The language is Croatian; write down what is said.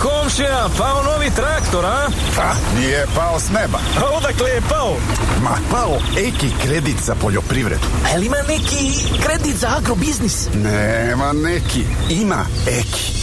komšija, pao novi traktor, a? Nije pao s neba. A odakle je pao? Ma, pao Eki kredit za poljoprivredu. A li ima neki kredit za agrobiznis? Nema neki, ima Eki.